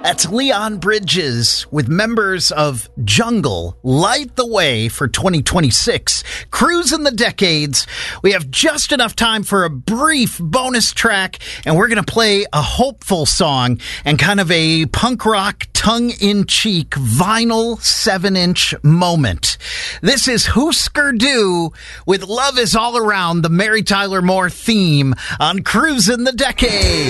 That's Leon Bridges with members of Jungle, Light the Way for 2026. Cruising the decades. We have just enough time for a brief bonus track, and we're going to play a hopeful song and kind of a punk rock tongue-in-cheek vinyl 7-inch moment. This is Husker Du with Love Is All Around, the Mary Tyler Moore theme on Cruising the Decade.